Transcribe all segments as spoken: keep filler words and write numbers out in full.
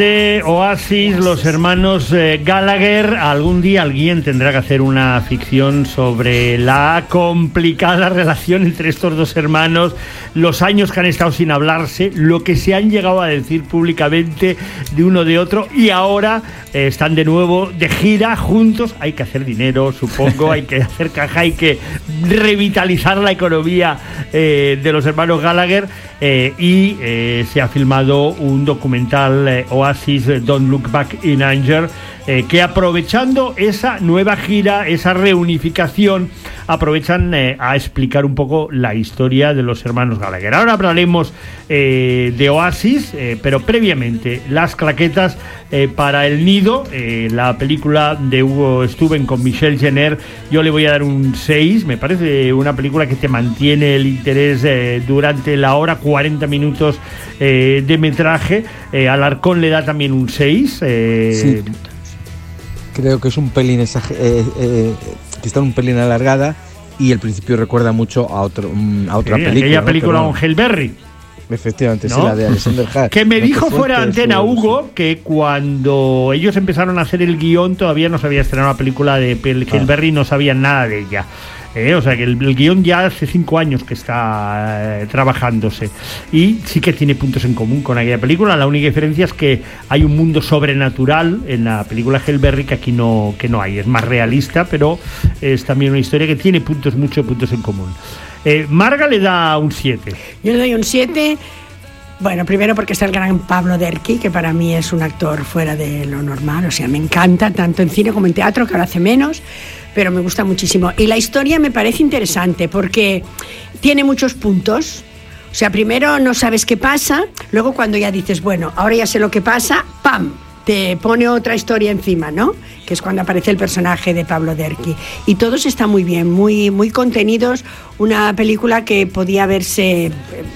De Oasis, los hermanos eh, Gallagher. Algún día alguien tendrá que hacer una ficción sobre la complicada relación entre estos dos hermanos, los años que han estado sin hablarse, lo que se han llegado a decir públicamente de uno de otro, y ahora eh, están de nuevo de gira juntos. Hay que hacer dinero, supongo, hay que hacer caja, hay que revitalizar la economía eh, de los hermanos Gallagher, eh, y eh, se ha filmado un documental, eh, Oasis Don't Look Back in Anger, eh, que aprovechando esa nueva gira, esa reunificación, aprovechan eh, a explicar un poco la historia de los hermanos Gallagher. Ahora hablaremos eh, de Oasis, eh, pero previamente Las claquetas eh, para el nido, eh, la película de Hugo Stuben con Michelle Jenner. Yo le voy a dar un seis. Me parece una película que te mantiene el interés eh, durante la hora, cuarenta minutos eh, de metraje. eh, Alarcón le da también un seis. eh, sí. Creo que es un pelín exager- eh, eh, que está un pelín alargada, y el principio recuerda mucho a otro a otra sí, película, aquella ¿no? película Pero, con Halle-Berry. efectivamente, ¿no? sí, la de Alexander Hart. Que me No dijo te fuera de fuertes, antena o- Hugo que cuando ellos empezaron a hacer el guión todavía no se había estrenado la película de Halle-Berry, ah. no sabían nada de ella. Eh, o sea que el, el guión ya hace cinco años que está eh, trabajándose, y sí que tiene puntos en común con aquella película. La única diferencia es que hay un mundo sobrenatural en la película Halle-Berry que aquí no, que no hay. Es más realista, pero es también una historia que tiene puntos, muchos puntos en común. eh, Marga le da un siete. Yo le doy un siete. Bueno, primero porque está el gran Pablo Derqui, que para mí es un actor fuera de lo normal, o sea, me encanta, tanto en cine como en teatro, que ahora hace menos, pero me gusta muchísimo. Y la historia me parece interesante porque tiene muchos puntos. O sea, primero no sabes qué pasa, luego cuando ya dices, bueno, ahora ya sé lo que pasa, ¡pam!, te pone otra historia encima, ¿no? Que es cuando aparece el personaje de Pablo Derqui. Y todos están muy bien, muy, muy contenidos. Una película que podía verse,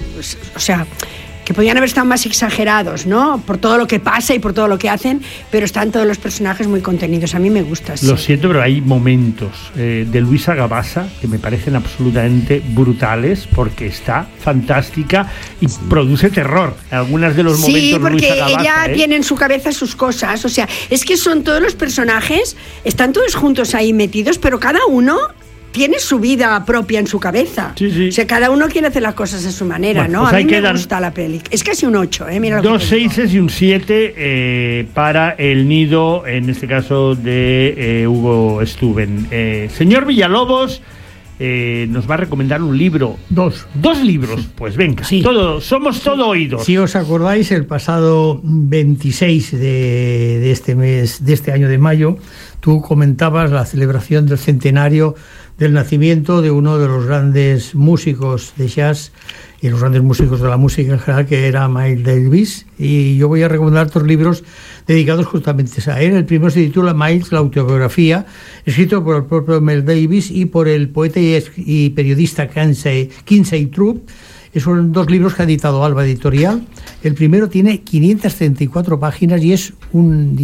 o sea, que podían haber estado más exagerados, ¿no? Por todo lo que pasa y por todo lo que hacen, pero están todos los personajes muy contenidos. A mí me gusta. Sí. Lo siento, pero hay momentos eh, de Luisa Gabasa que me parecen absolutamente brutales, porque está fantástica y sí. produce terror. Algunas de los momentos, sí, porque Luisa Gabasa, ella ¿eh? tiene en su cabeza sus cosas. O sea, es que son todos los personajes, están todos juntos ahí metidos, pero cada uno tiene su vida propia en su cabeza. Sí, sí. O sea, cada uno quiere hacer las cosas a su manera, Bueno, ¿no? pues a mí me quedan gusta la peli. Es casi un ocho, ¿eh? Mira lo Dos que te digo. seises y un siete eh, para el nido, en este caso de eh, Hugo Stuben. Eh, señor Villalobos, eh, nos va a recomendar un libro. Dos. Dos libros. Pues venga, Sí. todo, somos todo oídos. Si os acordáis, el pasado veintiséis de, de este mes, de este año de mayo, tú comentabas la celebración del centenario del nacimiento de uno de los grandes músicos de jazz y los grandes músicos de la música en general, que era Miles Davis, y yo voy a recomendar dos libros dedicados justamente a él. El primero se titula Miles, la autobiografía, escrito por el propio Miles Davis y por el poeta y, y periodista Kinsey, Kinsey Trupp. Son dos libros que ha editado Alba Editorial. El primero tiene quinientas treinta y cuatro páginas y es un